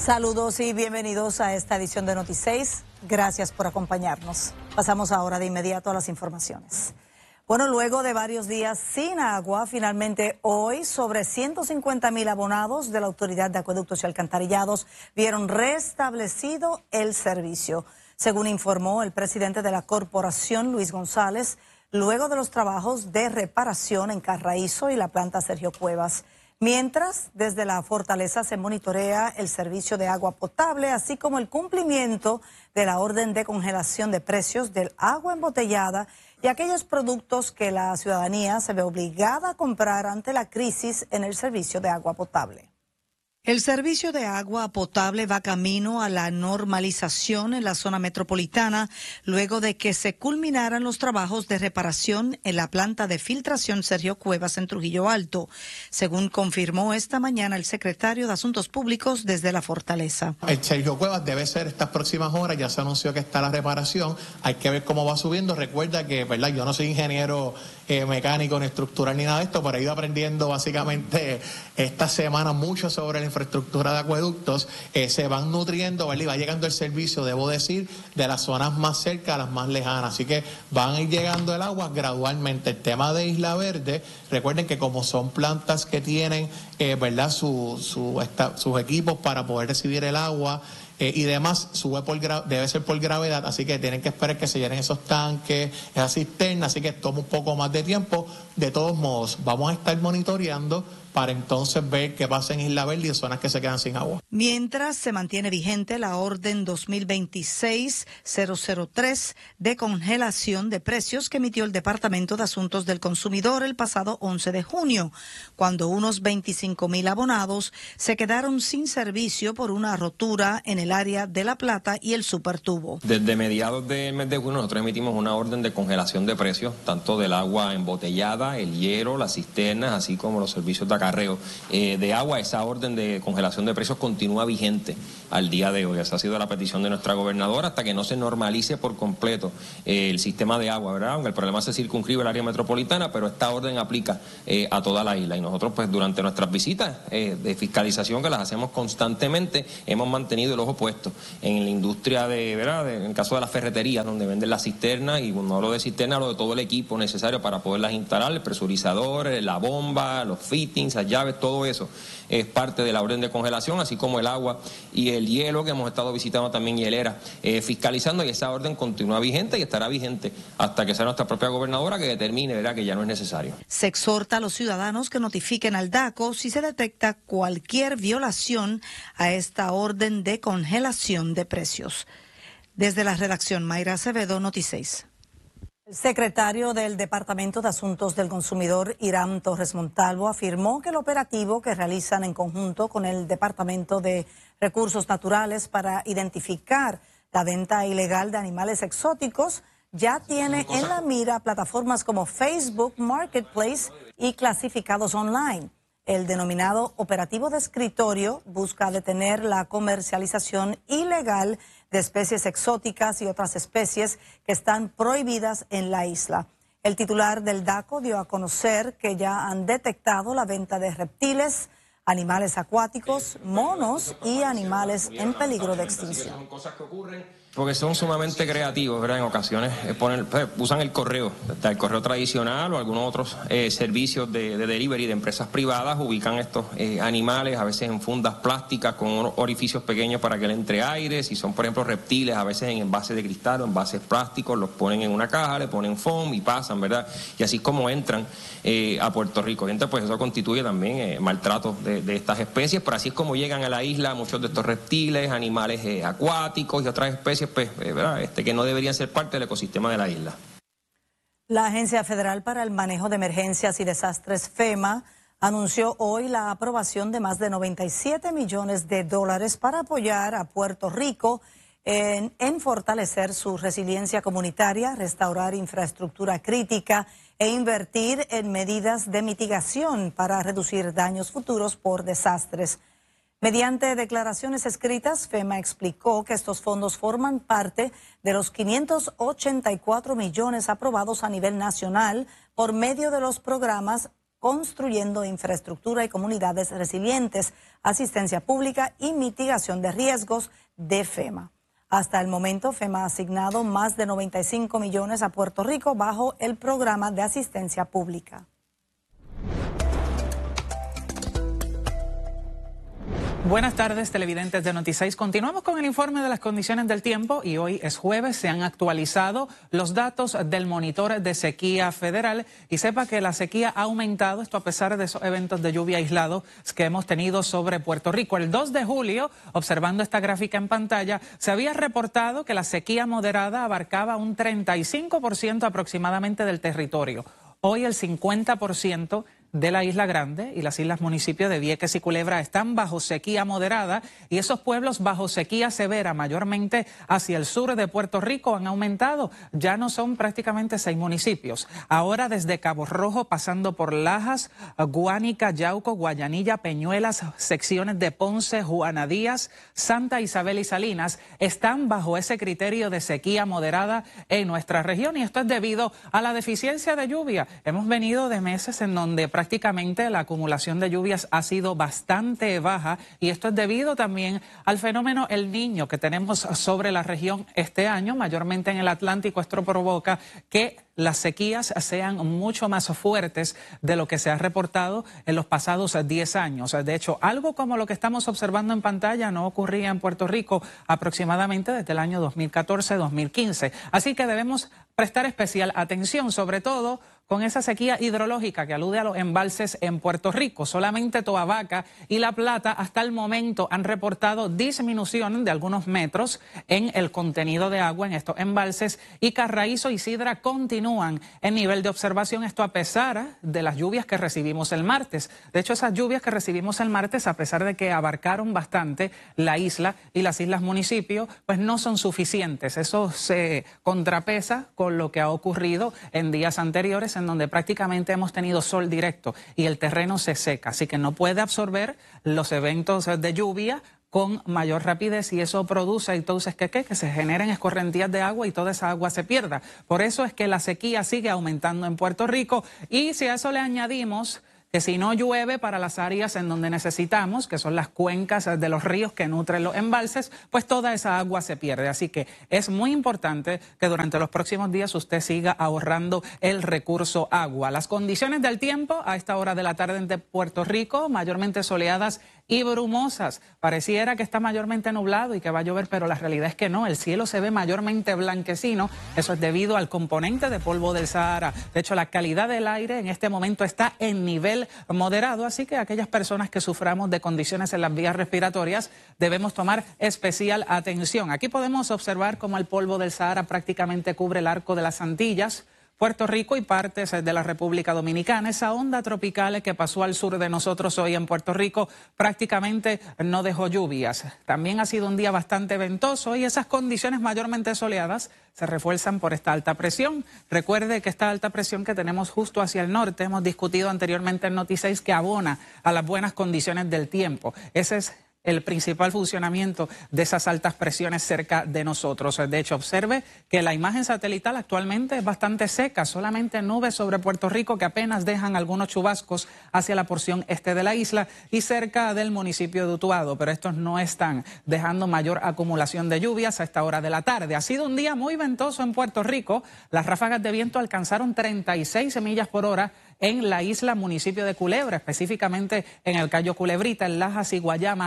Saludos y bienvenidos a esta edición de Noti6. Gracias por acompañarnos. Pasamos ahora de inmediato a las informaciones. Bueno, luego de varios días sin agua, finalmente hoy sobre 150,000 abonados de la Autoridad de Acueductos y Alcantarillados vieron restablecido el servicio. Según informó el presidente de la corporación, Luis González, luego de los trabajos de reparación en Carraízo y la planta Sergio Cuevas. Mientras, desde la fortaleza se monitorea el servicio de agua potable, así como el cumplimiento de la orden de congelación de precios del agua embotellada y aquellos productos que la ciudadanía se ve obligada a comprar ante la crisis en el servicio de agua potable. El servicio de agua potable va camino a la normalización en la zona metropolitana luego de que se culminaran los trabajos de reparación en la planta de filtración Sergio Cuevas en Trujillo Alto, según confirmó esta mañana el secretario de Asuntos Públicos desde la Fortaleza. El Sergio Cuevas debe ser estas próximas horas, ya se anunció que está la reparación, hay que ver cómo va subiendo. Recuerda que, ¿verdad? Yo no soy ingeniero mecánico ni estructural ni nada de esto, pero he ido aprendiendo básicamente esta semana mucho sobre la infraestructura de acueductos. Se van nutriendo, ¿verdad? Y va llegando el servicio, debo decir, de las zonas más cerca a las más lejanas, así que van a ir llegando el agua gradualmente. El tema de Isla Verde, recuerden que como son plantas que tienen, ¿verdad? Sus equipos para poder recibir el agua, y demás, debe ser por gravedad, así que tienen que esperar que se llenen esos tanques, esas cisternas, así que toma un poco más de tiempo. De todos modos, vamos a estar monitoreando para entonces ver qué pasa en Isla Verde y zonas que se quedan sin agua. Mientras se mantiene vigente la orden 2026-003 de congelación de precios que emitió el Departamento de Asuntos del Consumidor el pasado 11 de junio, cuando unos 25,000 abonados se quedaron sin servicio por una rotura en el área de La Plata y el Supertubo. Desde mediados del mes de junio nosotros emitimos una orden de congelación de precios, tanto del agua embotellada, el hielo, las cisternas, así como los servicios de acarreo de agua. Esa orden de congelación de precios continúa vigente al día de hoy. Esa ha sido la petición de nuestra gobernadora hasta que no se normalice por completo el sistema de agua, ¿verdad? Aunque el problema se circunscribe al área metropolitana, pero esta orden aplica a toda la isla. Y nosotros, pues, durante nuestras visitas de fiscalización, que las hacemos constantemente, hemos mantenido el ojo puesto en la industria ¿verdad? En el caso de las ferreterías, donde venden las cisternas, y no hablo de cisternas, hablo de todo el equipo necesario para poderlas instalar, el presurizador, la bomba, los fittings, las llaves, todo eso es parte de la orden de congelación, así como el agua y el hielo, que hemos estado visitando también hielera, fiscalizando, y esa orden continúa vigente y estará vigente hasta que sea nuestra propia gobernadora que determine, ¿verdad?, que ya no es necesario. Se exhorta a los ciudadanos que notifiquen al DACO si se detecta cualquier violación a esta orden de congelación de precios. Desde la redacción, Mayra Acevedo, Noti6. El secretario del Departamento de Asuntos del Consumidor, Irán Torres Montalvo, afirmó que el operativo que realizan en conjunto con el Departamento de Recursos Naturales para identificar la venta ilegal de animales exóticos ya tiene en la mira plataformas como Facebook Marketplace y clasificados online. El denominado operativo de escritorio busca detener la comercialización ilegal de especies exóticas y otras especies que están prohibidas en la isla. El titular del DACO dio a conocer que ya han detectado la venta de reptiles, animales acuáticos, monos y animales en peligro de extinción. Porque son sumamente creativos, ¿verdad? En ocasiones usan el correo tradicional o algunos otros servicios de delivery de empresas privadas, ubican estos animales a veces en fundas plásticas con unos orificios pequeños para que le entre aire. Si son, por ejemplo, reptiles, a veces en envases de cristal o envases plásticos, los ponen en una caja, le ponen foam y pasan, ¿verdad? Y así es como entran a Puerto Rico. Y entonces, pues eso constituye también maltrato de estas especies, pero así es como llegan a la isla muchos de estos reptiles, animales acuáticos y otras especies, pues, ¿verdad? Que no deberían ser parte del ecosistema de la isla. La Agencia Federal para el Manejo de Emergencias y Desastres, FEMA, anunció hoy la aprobación de más de $97 millones para apoyar a Puerto Rico en fortalecer su resiliencia comunitaria, restaurar infraestructura crítica e invertir en medidas de mitigación para reducir daños futuros por desastres. Mediante declaraciones escritas, FEMA explicó que estos fondos forman parte de los 584 millones aprobados a nivel nacional por medio de los programas construyendo infraestructura y comunidades resilientes, asistencia pública y mitigación de riesgos de FEMA. Hasta el momento, FEMA ha asignado más de 95 millones a Puerto Rico bajo el programa de asistencia pública. Buenas tardes, televidentes de Noti6. Continuamos con el informe de las condiciones del tiempo y hoy es jueves. Se han actualizado los datos del monitor de sequía federal y sepa que la sequía ha aumentado, esto a pesar de esos eventos de lluvia aislados que hemos tenido sobre Puerto Rico. El 2 de julio, observando esta gráfica en pantalla, se había reportado que la sequía moderada abarcaba un 35% aproximadamente del territorio. Hoy el 50% de la Isla Grande y las islas municipios de Vieques y Culebra están bajo sequía moderada y esos pueblos bajo sequía severa, mayormente hacia el sur de Puerto Rico, han aumentado. Ya no son prácticamente 6 municipios. Ahora desde Cabo Rojo, pasando por Lajas, Guánica, Yauco, Guayanilla, Peñuelas, secciones de Ponce, Juana Díaz, Santa Isabel y Salinas, están bajo ese criterio de sequía moderada en nuestra región y esto es debido a la deficiencia de lluvia. Hemos venido de meses en donde prácticamente la acumulación de lluvias ha sido bastante baja y esto es debido también al fenómeno El Niño que tenemos sobre la región este año, mayormente en el Atlántico. Esto provoca que las sequías sean mucho más fuertes de lo que se ha reportado en los pasados 10 años. De hecho, algo como lo que estamos observando en pantalla no ocurría en Puerto Rico aproximadamente desde el año 2014-2015. Así que debemos prestar especial atención, sobre todo con esa sequía hidrológica que alude a los embalses en Puerto Rico. Solamente Toa Baca y La Plata hasta el momento han reportado disminución de algunos metros en el contenido de agua en estos embalses y Carraízo y Sidra continúan en nivel de observación, esto a pesar de las lluvias que recibimos el martes. De hecho, esas lluvias que recibimos el martes, a pesar de que abarcaron bastante la isla y las islas municipios, pues no son suficientes. Eso se contrapesa con lo que ha ocurrido en días anteriores, en donde prácticamente hemos tenido sol directo y el terreno se seca, así que no puede absorber los eventos de lluvia con mayor rapidez y eso produce entonces que se generen escorrentías de agua y toda esa agua se pierda. Por eso es que la sequía sigue aumentando en Puerto Rico y si a eso le añadimos que si no llueve para las áreas en donde necesitamos, que son las cuencas de los ríos que nutren los embalses, pues toda esa agua se pierde. Así que es muy importante que durante los próximos días usted siga ahorrando el recurso agua. Las condiciones del tiempo a esta hora de la tarde en Puerto Rico, mayormente soleadas y brumosas. Pareciera que está mayormente nublado y que va a llover, pero la realidad es que no. El cielo se ve mayormente blanquecino. Eso es debido al componente de polvo del Sahara. De hecho, la calidad del aire en este momento está en nivel moderado, así que aquellas personas que suframos de condiciones en las vías respiratorias debemos tomar especial atención. Aquí podemos observar cómo el polvo del Sahara prácticamente cubre el arco de las Antillas, Puerto Rico y partes de la República Dominicana. Esa onda tropical que pasó al sur de nosotros hoy en Puerto Rico prácticamente no dejó lluvias. También ha sido un día bastante ventoso y esas condiciones mayormente soleadas se refuerzan por esta alta presión. Recuerde que esta alta presión que tenemos justo hacia el norte, hemos discutido anteriormente en Noti6, que abona a las buenas condiciones del tiempo. Ese es el principal funcionamiento de esas altas presiones cerca de nosotros. De hecho, observe que la imagen satelital actualmente es bastante seca, solamente nubes sobre Puerto Rico que apenas dejan algunos chubascos hacia la porción este de la isla y cerca del municipio de Utuado, pero estos no están dejando mayor acumulación de lluvias a esta hora de la tarde. Ha sido un día muy ventoso en Puerto Rico, las ráfagas de viento alcanzaron 36 millas por hora en la isla municipio de Culebra, específicamente en el Cayo Culebrita, en Lajas y Guayama,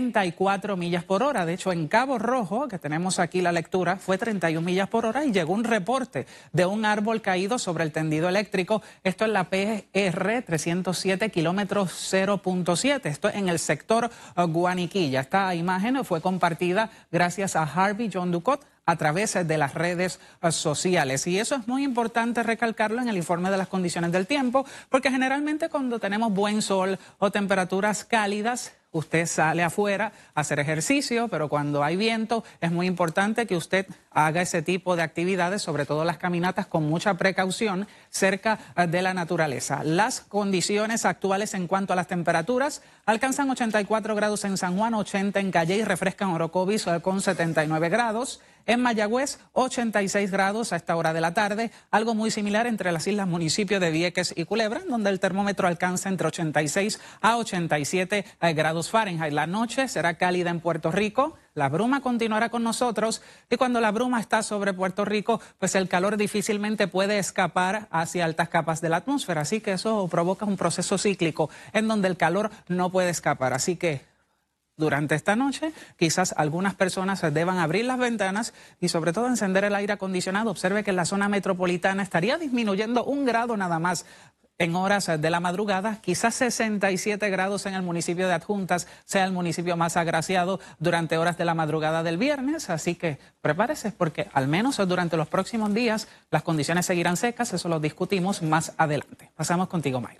34 millas por hora. De hecho, en Cabo Rojo, que tenemos aquí la lectura, fue 31 millas por hora y llegó un reporte de un árbol caído sobre el tendido eléctrico. Esto es la PR 307 kilómetros 0.7. Esto es en el sector Guaniquilla. Esta imagen fue compartida gracias a Harvey John Ducot a través de las redes sociales. Y eso es muy importante recalcarlo en el informe de las condiciones del tiempo, porque generalmente cuando tenemos buen sol o temperaturas cálidas, usted sale afuera a hacer ejercicio, pero cuando hay viento es muy importante que usted haga ese tipo de actividades, sobre todo las caminatas, con mucha precaución cerca de la naturaleza. Las condiciones actuales en cuanto a las temperaturas alcanzan 84 grados en San Juan, 80 en Calle y refrescan Orocovis con 79 grados. En Mayagüez, 86 grados a esta hora de la tarde, algo muy similar entre las islas municipios de Vieques y Culebra, donde el termómetro alcanza entre 86 a 87 grados Fahrenheit. La noche será cálida en Puerto Rico. La bruma continuará con nosotros y cuando la bruma está sobre Puerto Rico, pues el calor difícilmente puede escapar hacia altas capas de la atmósfera. Así que eso provoca un proceso cíclico en donde el calor no puede escapar. Así que durante esta noche quizás algunas personas deban abrir las ventanas y sobre todo encender el aire acondicionado. Observe que en la zona metropolitana estaría disminuyendo 1 grado nada más en horas de la madrugada, quizás 67 grados en el municipio de Adjuntas sea el municipio más agraciado durante horas de la madrugada del viernes, así que prepárese porque al menos durante los próximos días las condiciones seguirán secas, eso lo discutimos más adelante. Pasamos contigo, Mayra.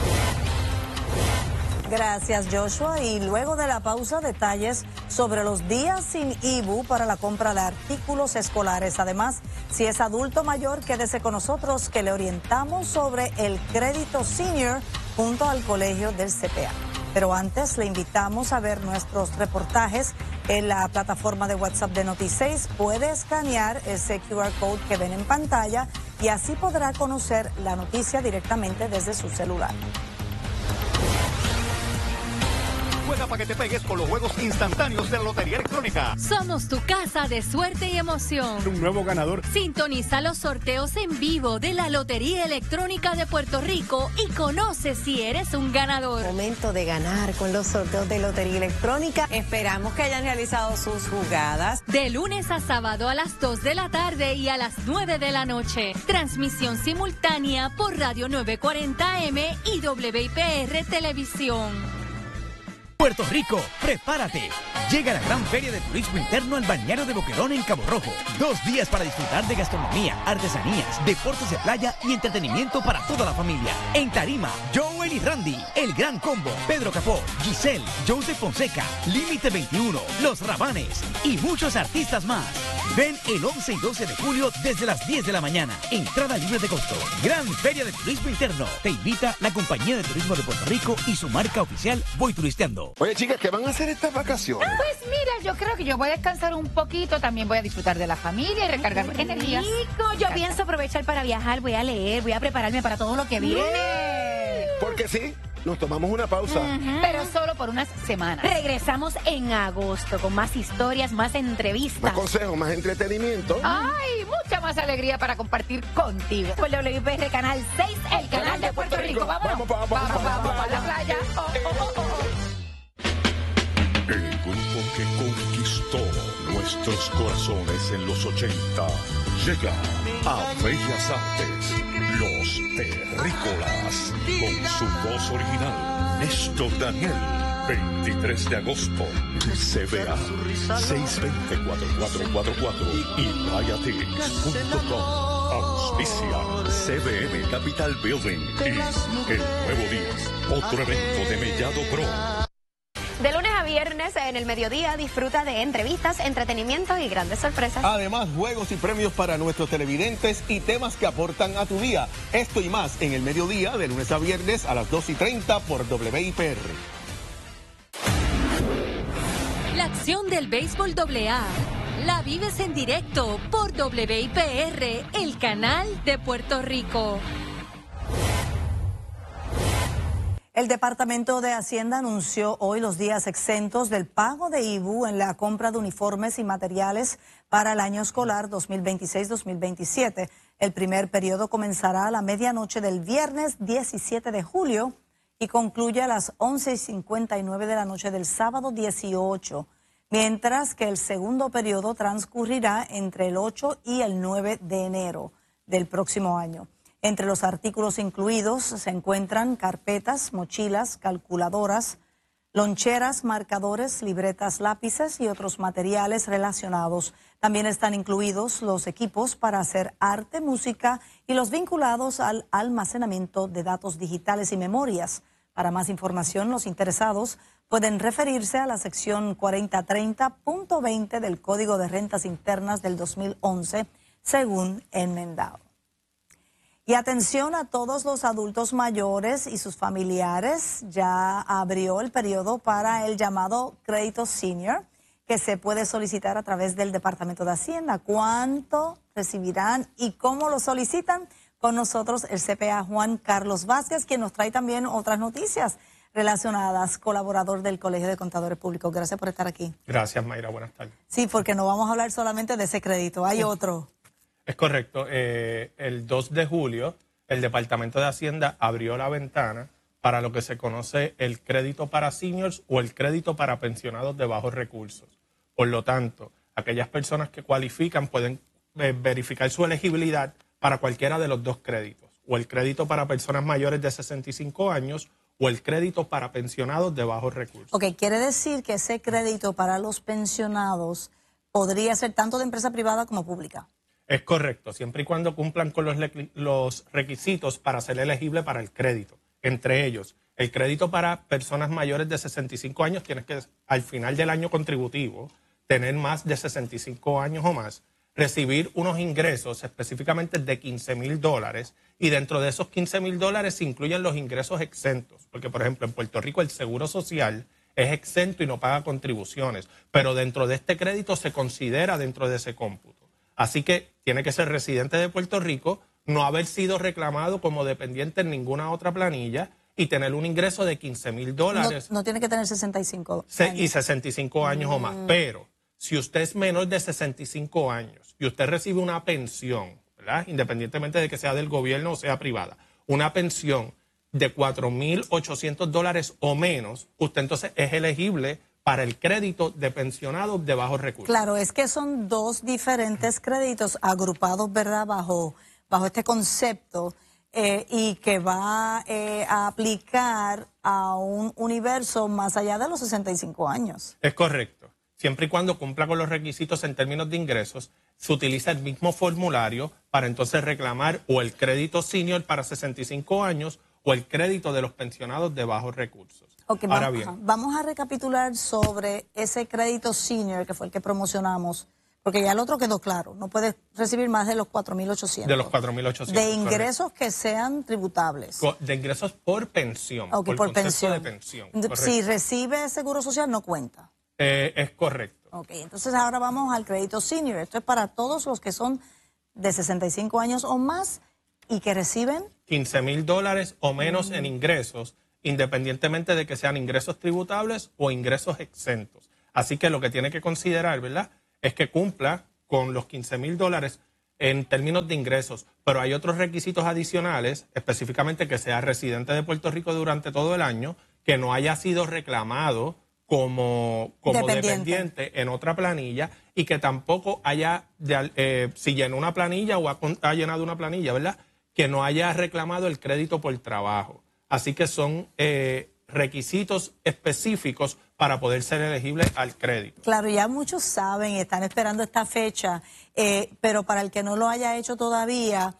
Gracias, Joshua. Y luego de la pausa, detalles sobre los días sin IBU para la compra de artículos escolares. Además, si es adulto mayor, quédese con nosotros que le orientamos sobre el crédito senior junto al colegio del CPA. Pero antes le invitamos a ver nuestros reportajes en la plataforma de WhatsApp de Noti6. Puede escanear ese QR code que ven en pantalla y así podrá conocer la noticia directamente desde su celular. Juega para que te pegues con los juegos instantáneos de la Lotería Electrónica. Somos tu casa de suerte y emoción. Un nuevo ganador. Sintoniza los sorteos en vivo de la Lotería Electrónica de Puerto Rico y conoce si eres un ganador. Momento de ganar con los sorteos de Lotería Electrónica. Esperamos que hayan realizado sus jugadas. De lunes a sábado a las 2 de la tarde y a las 9 de la noche. Transmisión simultánea por Radio 940M y WIPR Televisión. Puerto Rico, prepárate. Llega la gran feria de turismo interno al balneario de Boquerón en Cabo Rojo. 2 días para disfrutar de gastronomía, artesanías, deportes de playa y entretenimiento para toda la familia. En tarima, Joel y Randy, El Gran Combo, Pedro Capó, Giselle, Joseph Fonseca, Límite 21, Los Rabanes y muchos artistas más. Ven el 11 y 12 de julio desde las 10 de la mañana. Entrada libre de costo. Gran Feria de Turismo Interno. Te invita la Compañía de Turismo de Puerto Rico y su marca oficial Voy Turisteando. Oye, chicas, ¿qué van a hacer estas vacaciones? Pues mira, yo creo que yo voy a descansar un poquito, también voy a disfrutar de la familia y recargar energías. Rico, yo pienso aprovechar para viajar, voy a leer, voy a prepararme para todo lo que viene. Porque sí, nos tomamos una pausa. Pero solo por unas semanas. Regresamos en agosto con más historias, más entrevistas. Más consejos, más entretenimiento. Ay, mucha más alegría para compartir contigo. Por WIPR Canal 6, El canal de Puerto Rico. Vamos a la playa. El grupo que conquistó nuestros corazones en los 80 llega a Bellas Artes, Los Terrícolas, con su voz original, Néstor Daniel. 23 de agosto, CBA, 620-4444 y payatix.com. Auspicia CBM Capital Building y El Nuevo Día, otro evento de Mellado Pro. De lunes a viernes en el mediodía disfruta de entrevistas, entretenimiento y grandes sorpresas. Además, juegos y premios para nuestros televidentes y temas que aportan a tu día. Esto y más en el mediodía, de lunes a viernes a las 2:30 por WIPR. La acción del béisbol AA la vives en directo por WIPR, el canal de Puerto Rico. El Departamento de Hacienda anunció hoy los días exentos del pago de IBU en la compra de uniformes y materiales para el año escolar 2026-2027. El primer periodo comenzará a la medianoche del viernes 17 de julio y concluye a las 11:59 de la noche del sábado 18, mientras que el segundo periodo transcurrirá entre el 8 y el 9 de enero del próximo año. Entre los artículos incluidos se encuentran carpetas, mochilas, calculadoras, loncheras, marcadores, libretas, lápices y otros materiales relacionados. También están incluidos los equipos para hacer arte, música y los vinculados al almacenamiento de datos digitales y memorias. Para más información, los interesados pueden referirse a la sección 4030.20 del Código de Rentas Internas del 2011, según enmendado. Y atención a todos los adultos mayores y sus familiares, ya abrió el periodo para el llamado crédito senior, que que se puede solicitar a través del Departamento de Hacienda. ¿Cuánto recibirán y cómo lo solicitan? Con nosotros el CPA Juan Carlos Vázquez, quien nos trae también otras noticias relacionadas, colaborador del Colegio de Contadores Públicos. Gracias por estar aquí. Gracias, Mayra. Buenas tardes. Sí, porque no vamos a hablar solamente de ese crédito, hay otro. Es correcto. El 2 de julio, el Departamento de Hacienda abrió la ventana para lo que se conoce el crédito para seniors o el crédito para pensionados de bajos recursos. Por lo tanto, aquellas personas que cualifican pueden verificar su elegibilidad para cualquiera de los dos créditos, o el crédito para personas mayores de 65 años o el crédito para pensionados de bajos recursos. Ok, quiere decir que ese crédito para los pensionados podría ser tanto de empresa privada como pública. Es correcto, siempre y cuando cumplan con los requisitos para ser elegible para el crédito. Entre ellos, el crédito para personas mayores de 65 años, tienes que al final del año contributivo tener más de 65 años o más, recibir unos ingresos específicamente de $15,000 y dentro de esos $15,000 se incluyen los ingresos exentos, porque por ejemplo en Puerto Rico el seguro social es exento y no paga contribuciones, pero dentro de este crédito se considera dentro de ese cómputo. Así que tiene que ser residente de Puerto Rico, no haber sido reclamado como dependiente en ninguna otra planilla y tener un ingreso de $15,000. No tiene que tener 65 años. Y 65 años o más, pero si usted es menor de 65 años y usted recibe una pensión, ¿verdad? Independientemente de que sea del gobierno o sea privada, una pensión de $4,800 o menos, usted entonces es elegible para el crédito de pensionados de bajos recursos. Claro, es que son dos diferentes créditos agrupados, ¿verdad?, bajo este concepto y que va a aplicar a un universo más allá de los 65 años. Es correcto. Siempre y cuando cumpla con los requisitos en términos de ingresos, se utiliza el mismo formulario para entonces reclamar o el crédito senior para 65 años o el crédito de los pensionados de bajos recursos. Okay, ahora bien, vamos a recapitular sobre ese crédito senior que fue el que promocionamos, porque ya el otro quedó claro, no puedes recibir más de los 4,800. De los 4,800. De ingresos correcto. Que sean tributables. De ingresos por pensión, okay, por pensión. De pensión. Si recibe seguro social no cuenta. Es correcto. Ok, entonces ahora vamos al crédito senior. Esto es para todos los que son de 65 años o más y que reciben $15,000 o menos en ingresos, independientemente de que sean ingresos tributables o ingresos exentos. Así que lo que tiene que considerar, ¿verdad?, es que cumpla con los $15,000 en términos de ingresos, pero hay otros requisitos adicionales, específicamente que sea residente de Puerto Rico durante todo el año, que no haya sido reclamado como dependiente en otra planilla y que tampoco haya, si llenó una planilla o ha llenado una planilla, ¿verdad?, que no haya reclamado el crédito por trabajo. Así que son requisitos específicos para poder ser elegible al crédito. Claro, ya muchos saben, están esperando esta fecha, pero para el que no lo haya hecho todavía,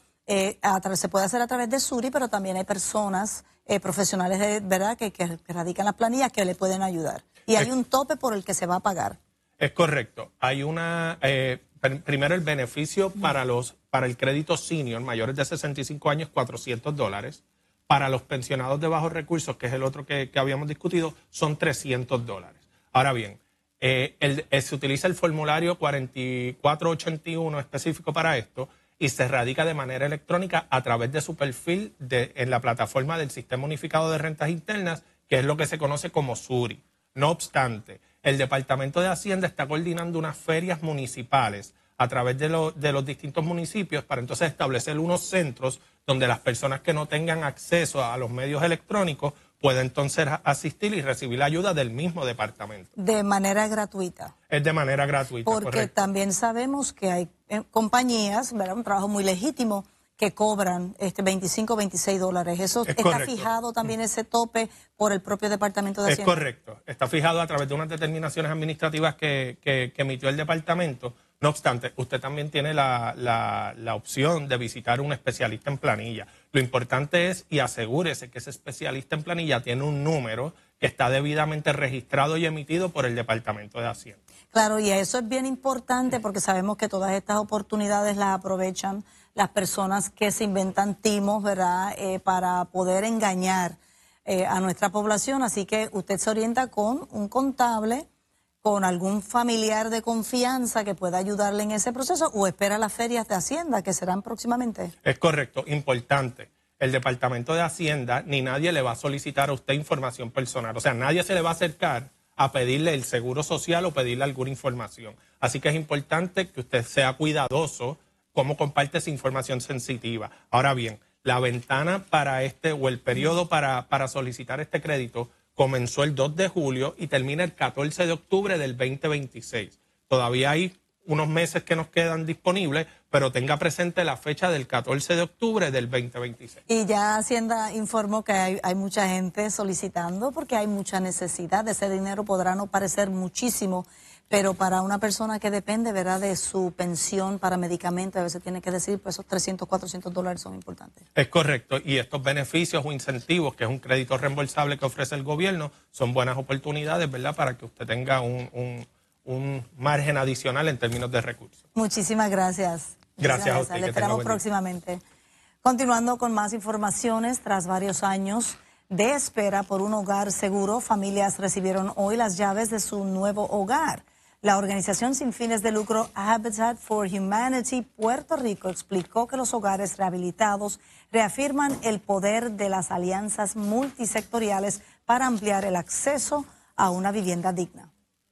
se puede hacer a través de Suri, pero también hay personas profesionales, ¿verdad?, que radican las planillas que le pueden ayudar. Y hay un tope por el que se va a pagar. Es correcto. Hay primero el beneficio para el crédito senior mayores de 65 años, $400. Para los pensionados de bajos recursos, que es el otro que habíamos discutido, son $300. Ahora bien, se utiliza el formulario 4481 específico para esto y se radica de manera electrónica a través de su perfil en la plataforma del Sistema Unificado de Rentas Internas, que es lo que se conoce como SURI. No obstante, el Departamento de Hacienda está coordinando unas ferias municipales a través de los distintos municipios para entonces establecer unos centros donde las personas que no tengan acceso a los medios electrónicos pueden entonces asistir y recibir la ayuda del mismo departamento. De manera gratuita. Es de manera gratuita, porque correcto. También sabemos que hay compañías, ¿verdad?, un trabajo muy legítimo, que cobran $25, $26. Eso está correcto. Fijado también ese tope por el propio Departamento de Hacienda. Es correcto. Está fijado a través de unas determinaciones administrativas que emitió el departamento. No obstante, usted también tiene la opción de visitar un especialista en planilla. Lo importante es, y asegúrese que ese especialista en planilla tiene un número que está debidamente registrado y emitido por el Departamento de Hacienda. Claro, y eso es bien importante porque sabemos que todas estas oportunidades las aprovechan las personas que se inventan timos, ¿verdad?, para poder engañar a nuestra población. Así que usted se orienta con un contable con algún familiar de confianza que pueda ayudarle en ese proceso o espera las ferias de Hacienda que serán próximamente? Es correcto, importante. El Departamento de Hacienda ni nadie le va a solicitar a usted información personal. O sea, nadie se le va a acercar a pedirle el seguro social o pedirle alguna información. Así que es importante que usted sea cuidadoso cómo comparte esa información sensitiva. Ahora bien, la ventana para o el periodo para solicitar este crédito comenzó el 2 de julio y termina el 14 de octubre del 2026. Todavía hay unos meses que nos quedan disponibles, pero tenga presente la fecha del 14 de octubre del 2026. Y ya Hacienda informó que hay mucha gente solicitando porque hay mucha necesidad. Ese dinero podrá no parecer muchísimo, pero para una persona que depende, ¿verdad?, de su pensión para medicamentos, a veces tiene que decir, pues esos $300, $400 son importantes. Es correcto, y estos beneficios o incentivos, que es un crédito reembolsable que ofrece el gobierno, son buenas oportunidades, ¿verdad?, para que usted tenga un margen adicional en términos de recursos. Muchísimas gracias. Gracias a usted. Le esperamos próximamente. Continuando con más informaciones, tras varios años de espera por un hogar seguro, familias recibieron hoy las llaves de su nuevo hogar. La organización sin fines de lucro Habitat for Humanity Puerto Rico explicó que los hogares rehabilitados reafirman el poder de las alianzas multisectoriales para ampliar el acceso a una vivienda digna.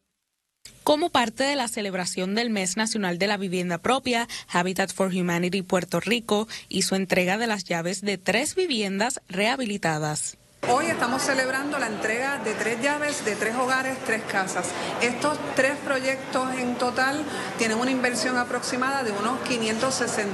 Como parte de la celebración del Mes Nacional de la Vivienda Propia, Habitat for Humanity Puerto Rico hizo entrega de las llaves de 3 viviendas rehabilitadas. Hoy estamos celebrando la entrega de 3 llaves de 3 hogares, 3 casas. Estos 3 proyectos en total tienen una inversión aproximada de unos $568,000.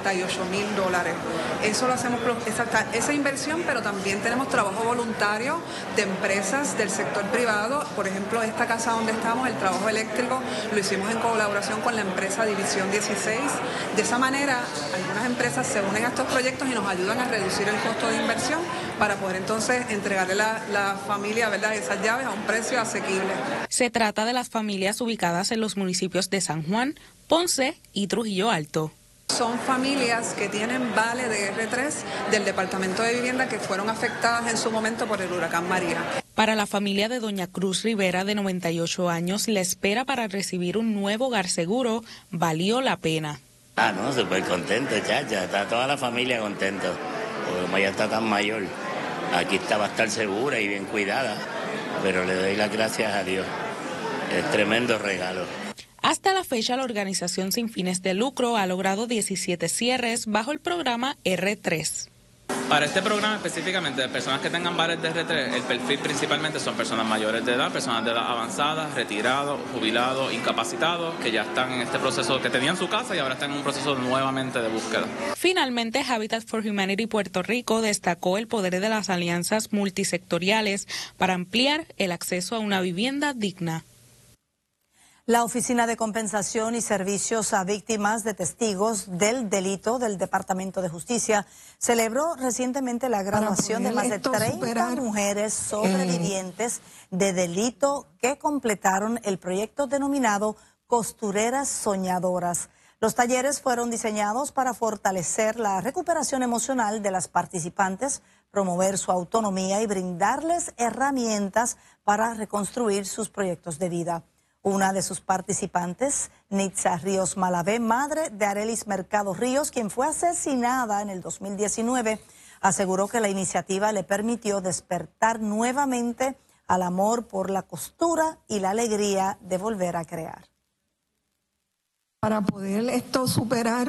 Eso lo hacemos, esa inversión, pero también tenemos trabajo voluntario de empresas del sector privado. Por ejemplo, esta casa donde estamos, el trabajo eléctrico, lo hicimos en colaboración con la empresa División 16. De esa manera, algunas empresas se unen a estos proyectos y nos ayudan a reducir el costo de inversión para poder entonces entregarle la familia, ¿verdad?, esas llaves a un precio asequible. Se trata de las familias ubicadas en los municipios de San Juan, Ponce y Trujillo Alto. Son familias que tienen vale de R3 del Departamento de Vivienda que fueron afectadas en su momento por el huracán María. Para la familia de doña Cruz Rivera, de 98 años, la espera para recibir un nuevo hogar seguro valió la pena. No, súper contento, chacha. Está toda la familia contenta, porque como ella está tan mayor, aquí va a estar segura y bien cuidada, pero le doy las gracias a Dios. Es tremendo regalo. Hasta la fecha, la organización sin fines de lucro ha logrado 17 cierres bajo el programa R3. Para este programa específicamente, de personas que tengan vales de R3, el perfil principalmente son personas mayores de edad, personas de edad avanzada, retirados, jubilados, incapacitados, que ya están en este proceso, que tenían su casa y ahora están en un proceso nuevamente de búsqueda. Finalmente, Habitat for Humanity Puerto Rico destacó el poder de las alianzas multisectoriales para ampliar el acceso a una vivienda digna. La Oficina de Compensación y Servicios a Víctimas de Testigos del Delito del Departamento de Justicia celebró recientemente la graduación de más de 30 mujeres sobrevivientes de delito que completaron el proyecto denominado Costureras Soñadoras. Los talleres fueron diseñados para fortalecer la recuperación emocional de las participantes, promover su autonomía y brindarles herramientas para reconstruir sus proyectos de vida. Una de sus participantes, Nitza Ríos Malavé, madre de Arelis Mercado Ríos, quien fue asesinada en el 2019, aseguró que la iniciativa le permitió despertar nuevamente al amor por la costura y la alegría de volver a crear. Para poder superar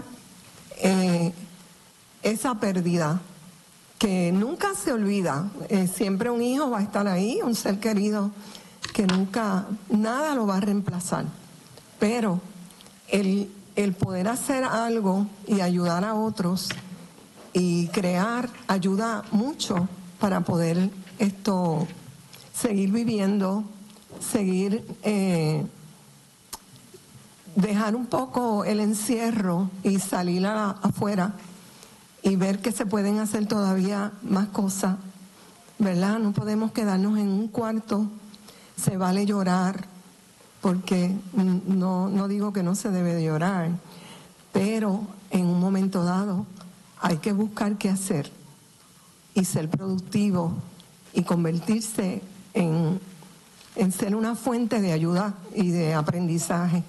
esa pérdida que nunca se olvida, siempre un hijo va a estar ahí, un ser querido que nunca, nada lo va a reemplazar, pero el poder hacer algo y ayudar a otros y crear ayuda mucho para poder seguir viviendo, seguir dejar un poco el encierro y salir afuera y ver que se pueden hacer todavía más cosas, ¿verdad? No podemos quedarnos en un cuarto. Se vale llorar, porque no digo que no se debe de llorar, pero en un momento dado hay que buscar qué hacer y ser productivo y convertirse en en ser una fuente de ayuda y de aprendizaje.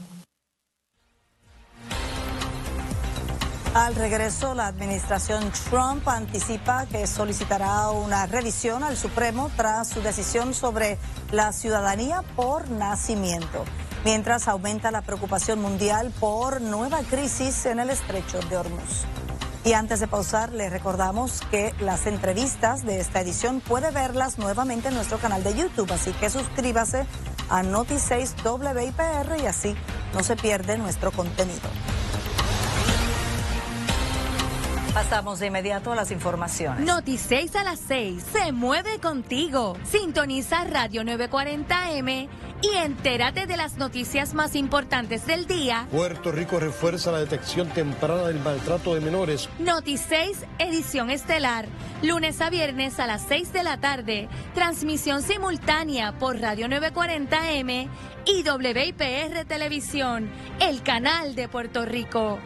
Al regreso, la administración Trump anticipa que solicitará una revisión al Supremo tras su decisión sobre la ciudadanía por nacimiento, mientras aumenta la preocupación mundial por nueva crisis en el estrecho de Hormuz. Y antes de pausar, les recordamos que las entrevistas de esta edición puede verlas nuevamente en nuestro canal de YouTube, así que suscríbase a Noti6 WIPR y así no se pierde nuestro contenido. Pasamos de inmediato a las informaciones. Noti6 a las 6 se mueve contigo. Sintoniza Radio 940M y entérate de las noticias más importantes del día. Puerto Rico refuerza la detección temprana del maltrato de menores. Noti6 edición estelar. Lunes a viernes a las 6 de la tarde. Transmisión simultánea por Radio 940M y WIPR Televisión, el canal de Puerto Rico.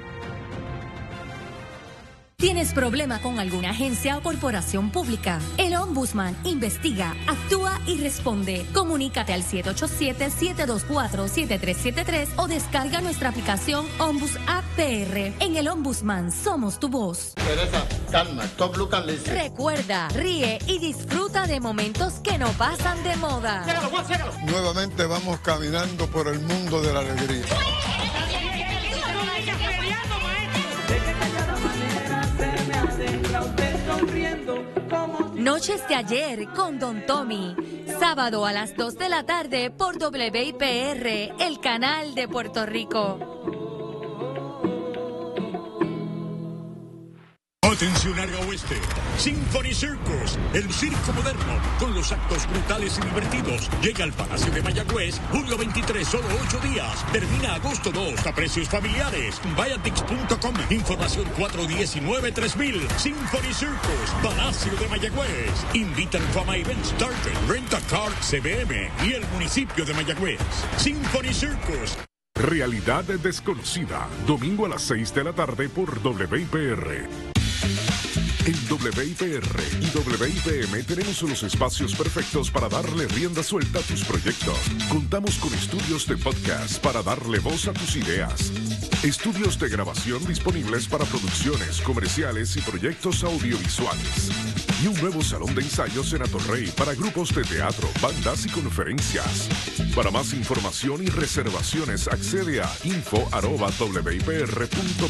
¿Tienes problema con alguna agencia o corporación pública? El Ombudsman investiga, actúa y responde. Comunícate al 787-724-7373 o descarga nuestra aplicación Ombuds App PR. En el Ombudsman somos tu voz. Teresa, calma, stop, look and listen. Recuerda, ríe y disfruta de momentos que no pasan de moda. Nuevamente vamos caminando por el mundo de la alegría. Noches de ayer con Don Tommy. Sábado a las 2 de la tarde por WIPR, el canal de Puerto Rico. Atención área oeste, Symphony Circus, el circo moderno, con los actos brutales y divertidos. Llega al Palacio de Mayagüez, julio 23, solo 8 días. Termina agosto 2, a precios familiares. Viatix.com, información 419-3000. Symphony Circus, Palacio de Mayagüez. Invitan Fama Events, Target, Rent a Car, CBM y el municipio de Mayagüez. Symphony Circus. Realidad desconocida, domingo a las 6 de la tarde por WIPR. En WIPR y WIPM tenemos los espacios perfectos para darle rienda suelta a tus proyectos. Contamos con estudios de podcast para darle voz a tus ideas. Estudios de grabación disponibles para producciones, comerciales y proyectos audiovisuales. Y un nuevo salón de ensayos en Atorrey para grupos de teatro, bandas y conferencias. Para más información y reservaciones accede a info@wipr.pr.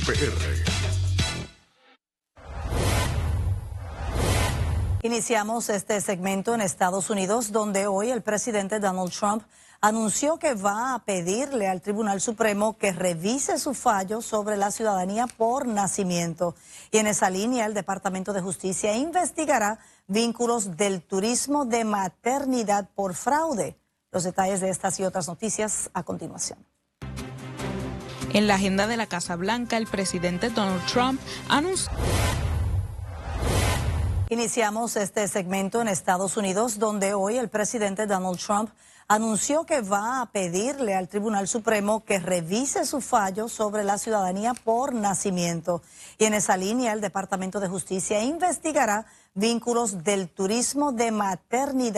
Iniciamos este segmento en Estados Unidos, donde hoy el presidente Donald Trump anunció que va a pedirle al Tribunal Supremo que revise su fallo sobre la ciudadanía por nacimiento. Y en esa línea, el Departamento de Justicia investigará vínculos del turismo de maternidad por fraude. Los detalles de estas y otras noticias a continuación. En la agenda de la Casa Blanca, el presidente Donald Trump anunció... Iniciamos este segmento en Estados Unidos, donde hoy el presidente Donald Trump anunció que va a pedirle al Tribunal Supremo que revise su fallo sobre la ciudadanía por nacimiento. Y en esa línea, el Departamento de Justicia investigará vínculos del turismo de maternidad